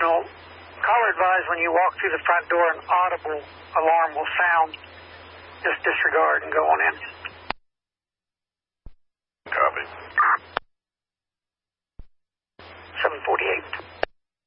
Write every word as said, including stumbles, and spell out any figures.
optional. Caller advised when you walk through the front door, an audible alarm will sound. Just disregard and go on in.